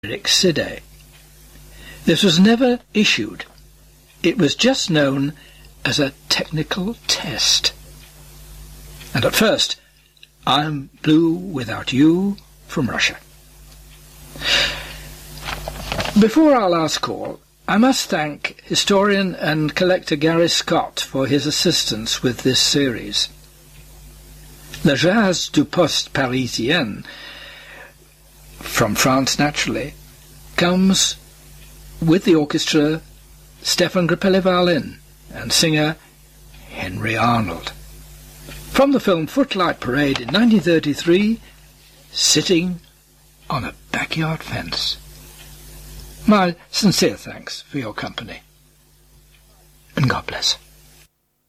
Side. This was never issued. It was just known as a technical test. And at first, I'm Blue Without You from Russia. Before our last call, I must thank historian and collector Gary Scott for his assistance with this series. Le Jazz du Poste Parisien, from France naturally, comes with the orchestra Stefan Grappelli violin and singer Henry Arnold. From the film Footlight Parade in 1933, Sitting on a Backyard Fence. My sincere thanks for your company, and God bless.